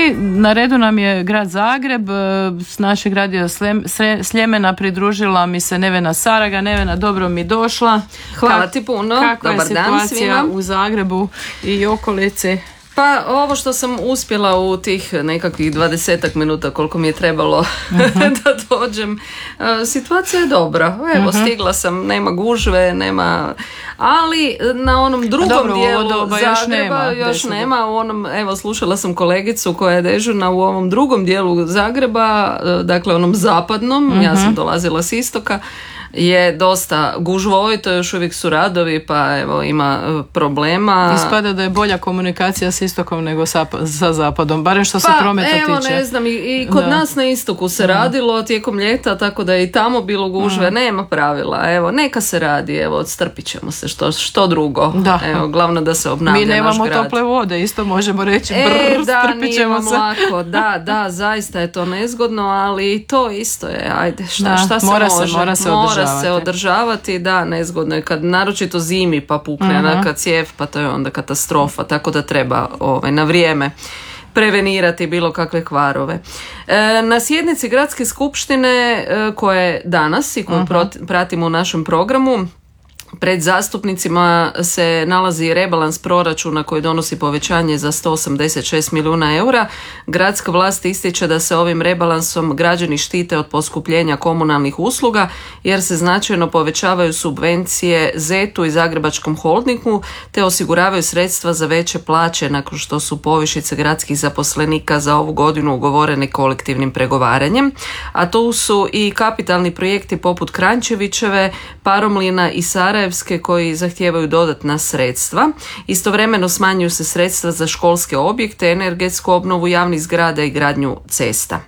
I na redu nam je grad Zagreb. S našeg radija Sljemena pridružila mi se Nevena Saraga. Nevena, dobro mi došla. Hvala ti puno. Kakva je situacija u Zagrebu i okolici? Pa ovo što sam uspjela u tih nekakvih 20 minuta koliko mi je trebalo da dođem, situacija je dobra. Evo, stigla sam, nema gužve, nema, ali na onom drugom dijelu Zagreba još nema. U onom, evo, slušala sam kolegicu koja je dežurna u ovom drugom dijelu Zagreba, dakle onom zapadnom, ja sam dolazila s istoka, je dosta gužvovito, još uvijek su radovi, pa evo ima problema. Ispada da je bolja komunikacija s istokom nego sa zapadom, barem što se prometa tiče. Pa evo, ne znam, i kod nas na istoku se radilo tijekom ljeta, tako da je i tamo bilo gužve, nema pravila, evo, neka se radi, evo, odstrpit ćemo se, što drugo. Da. Evo, glavno da se obnavlja naš grad. Mi nemamo tople vode, isto možemo reći, strpit ćemo se. Lako, da, zaista je to nezgodno, ali to isto je, ajde, šta se može? Mora se održavati, da, nezgodno je kad naročito zimi pa pukne kad cijev, pa to je onda katastrofa, tako da treba na vrijeme prevenirati bilo kakve kvarove. Na sjednici gradske skupštine koja je danas i koju pratimo u našem programu, pred zastupnicima se nalazi rebalans proračuna koji donosi povećanje za 186 milijuna eura. Gradska vlast ističe da se ovim rebalansom građani štite od poskupljenja komunalnih usluga jer se značajno povećavaju subvencije ZET-u i Zagrebačkom holdingu te osiguravaju sredstva za veće plaće nakon što su povišice gradskih zaposlenika za ovu godinu ugovorene kolektivnim pregovaranjem. A tu su i kapitalni projekti poput Kranjčevićeve, Paromlina i Sarajevske koji zahtijevaju dodatna sredstva. Istovremeno smanjuju se sredstva za školske objekte, energetsku obnovu javnih zgrada i gradnju cesta.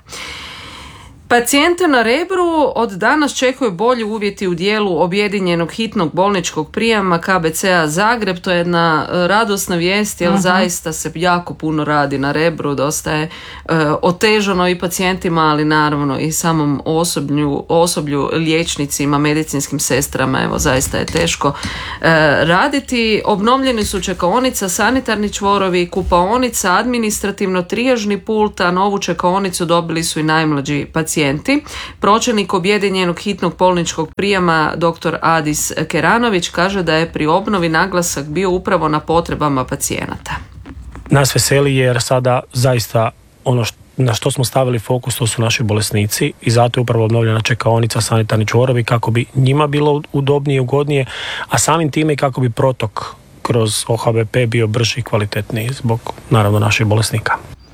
Pacijente na Rebru od danas čekaju bolji uvjeti u dijelu objedinjenog hitnog bolničkog prijema KBC-a Zagreb. To je jedna radosna vijest jer zaista se jako puno radi na Rebru, dosta je otežano i pacijentima, ali naravno i samom osoblju, liječnicima, medicinskim sestrama, evo zaista je teško raditi. Obnovljeni su čekaonica, sanitarni čvorovi, kupaonica, administrativno trijažni pult, a novu čekaonicu dobili su i najmlađi pacijenti. Pročelnik objedinjenog hitnog bolničkog prijema dr. Adis Keranović kaže da je pri obnovi naglasak bio upravo na potrebama pacijenata. Nas veseli jer sada zaista ono na što smo stavili fokus to su naši bolesnici i zato je upravo obnovljena čekaonica, sanitarni čvorovi kako bi njima bilo udobnije i ugodnije, a samim time i kako bi protok kroz OHBP bio brži i kvalitetniji zbog naravno naših bolesnika.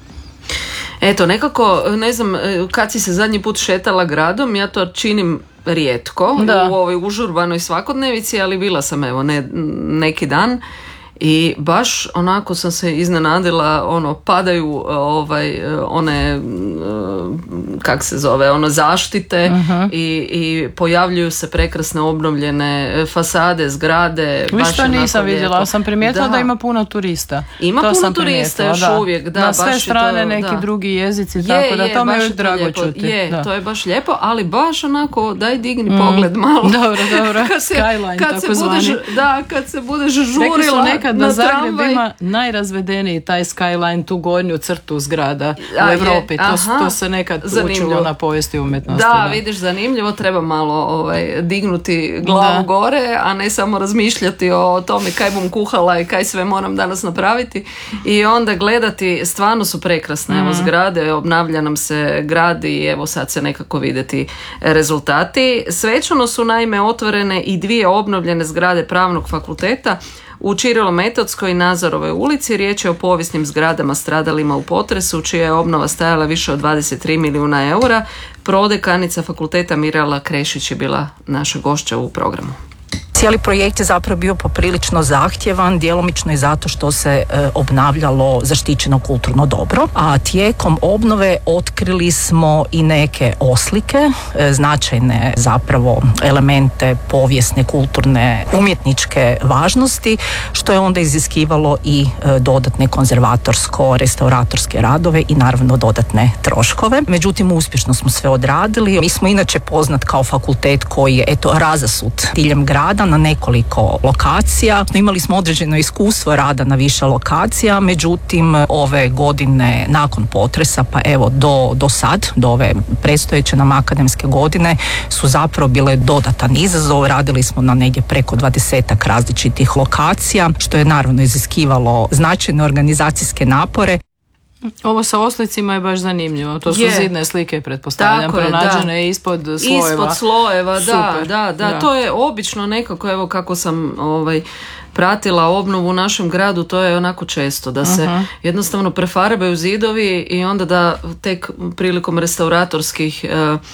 Eto, nekako, ne znam, kad si se zadnji put šetala gradom, ja to činim rijetko u ovoj užurbanoj svakodnevici, ali bila sam evo neki dan i baš onako sam se iznenadila, padaju one kak se zove, zaštite i pojavljuju se prekrasne obnovljene fasade, zgrade. Viš što nisam vidjela, sam primijetila da ima puno turista. Ima to puno turista još uvijek. Da, na sve strane to, neki drugi jezici, tako da to me je drago čuti. To je baš lijepo, ali baš onako daj digni pogled malo. Dobro, skyline tako zvani. Kad se budeš žurila. Rekli su nekad da Zagreb ima najrazvedeniji taj skyline, tu gornju crtu zgrada u Europi. To se nekad učilo na povijesti umjetnosti. Da, vidiš, zanimljivo, treba malo dignuti glavu gore, a ne samo razmišljati o tome kaj bom kuhala i kaj sve moram danas napraviti. I onda gledati, stvarno su prekrasne evo zgrade, obnavlja nam se grad i evo sad se nekako vidjeti rezultati. Svečano su naime otvorene i 2 obnovljene zgrade Pravnog fakulteta u Čirilo-Metodskoj i Nazorovoj ulici. Riječ je o povijesnim zgradama stradalima u potresu, čija je obnova stajala više od 23 milijuna eura. Prodekanica fakulteta Mirela Krešić je bila naša gošća u programu. Cijeli projekt je zapravo bio poprilično zahtjevan, djelomično i zato što se obnavljalo zaštićeno kulturno dobro, a tijekom obnove otkrili smo i neke oslike, značajne zapravo elemente povijesne, kulturne, umjetničke važnosti, što je onda iziskivalo i dodatne konzervatorsko-restauratorske radove i naravno dodatne troškove. Međutim, uspješno smo sve odradili. Mi smo inače poznat kao fakultet koji je razasut diljem grada, na nekoliko lokacija. Imali smo određeno iskustvo rada na više lokacija, međutim ove godine nakon potresa, pa evo do sad, do ove predstojeće nam akademske godine, su zapravo bile dodatan izazov. Radili smo na negdje preko 20 različitih lokacija, što je naravno iziskivalo značajne organizacijske napore. Ovo sa oslicima je baš zanimljivo. To su zidne slike, pretpostavljam, pronađene ispod slojeva. Ispod slojeva, da. To je obično nekako, evo kako sam pratila obnovu u našem gradu, to je onako često, da se jednostavno prefarbaju zidovi i onda da tek prilikom restauratorskih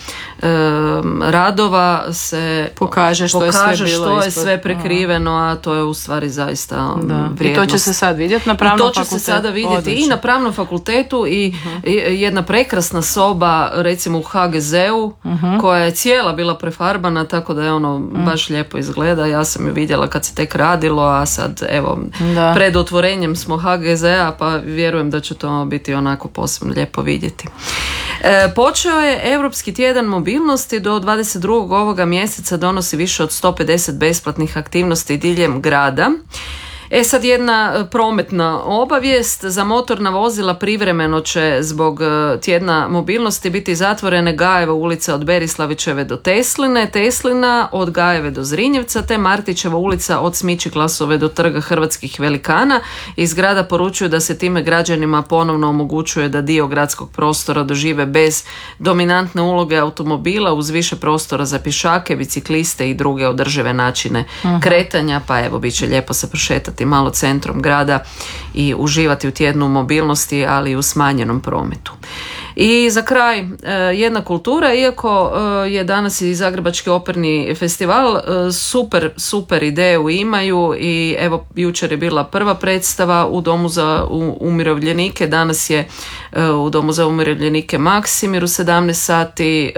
radova se pokaže što je sve prekriveno, a to je u stvari zaista vrijednost. I to će se sad vidjeti na pravnom fakultetu. To će se sada vidjeti i na pravnom fakultetu i jedna prekrasna soba recimo u HGZ-u koja je cijela bila prefarbana, tako da je baš lijepo izgleda. Ja sam ju vidjela kad se tek radilo, a sad evo pred otvorenjem smo HGZ-a, pa vjerujem da će to biti onako posebno lijepo vidjeti. Počeo je Europski tjedan mobilnosti, do 22. ovoga mjeseca donosi više od 150 besplatnih aktivnosti diljem grada. Sad jedna prometna obavijest. Za motorna vozila privremeno će zbog tjedna mobilnosti biti zatvorene Gajeva ulica od Berislavićeve do Teslina od Gajeve do Zrinjevca, te Martićeva ulica od Smičiklasove do Trga Hrvatskih velikana. Iz grada poručuju da se time građanima ponovno omogućuje da dio gradskog prostora dožive bez dominantne uloge automobila, uz više prostora za pješake, bicikliste i druge održive načine kretanja, pa evo bit će lijepo se prošetati malo centrom grada i uživati u tjednu mobilnosti, ali i u smanjenom prometu. I za kraj jedna kultura, iako je danas i Zagrebački operni festival, super ideju imaju i evo jučer je bila prva predstava u Domu za umirovljenike, danas je u Domu za umirovljenike Maksimir u 17 sati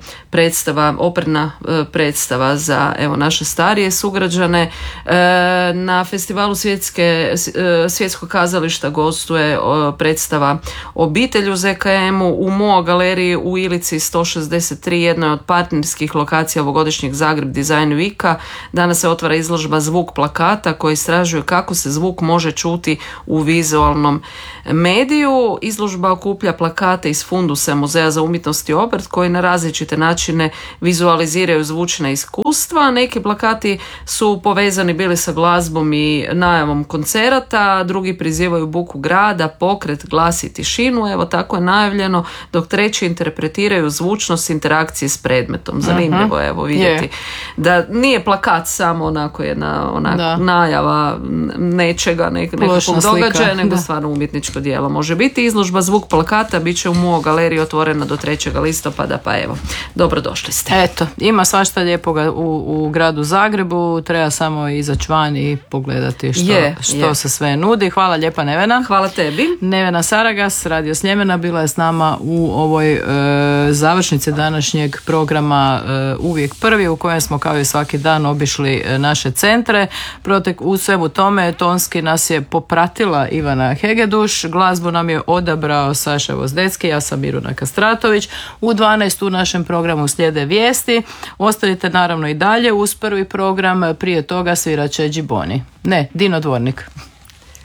operna predstava za evo naše starije sugrađane. Na festivalu Svjetskog kazališta gostuje predstava Obitelj u ZKM-u, u MOA galeriji u Ilici 163, jednoj od partnerskih lokacija ovogodišnjeg Zagreb Design Weeka. Danas se otvara izložba Zvuk plakata koji istražuje kako se zvuk može čuti u vizualnom mediju. Izložba okuplja plakate iz fundusa Muzeja za umjetnost i obrt koji na različite načine vizualiziraju zvučna iskustva. Neki plakati su povezani bili sa glazbom i najavom koncerata, drugi prizivaju buku grada, pokret, glas i tišinu, evo tako je najavljeno, dok treći interpretiraju zvučnost interakcije s predmetom. Zanimljivo je evo vidjeti da nije plakat samo onako jedna najava nečega, nekakvog događaja, nego stvarno umjetničko djelo. Može biti izložba Zvuk plakata, bit će u MUO galeriji otvorena do 3. listopada, pa evo, dobrodošli ste. Eto, ima svašta lijepoga u gradu Zagrebu, treba samo izaći van i pogledati što se sve nudi. Hvala lijepa Nevena. Hvala tebi. Nevena Saragas, Radio Sljemena, bila je s nama u ovoj završnici današnjeg programa Uvijek prvi, u kojem smo kao i svaki dan obišli naše centre. U svemu tome tonski nas je popratila Ivana Hegeduš, glazbu nam je odabrao Saša Vozdecki, ja sam Miruna Kastratović. U 12 u našem programu slijede vijesti. Ostanite naravno i dalje uz prvi program, prije toga svirat će Džiboni. Ne, Dino Dvornik.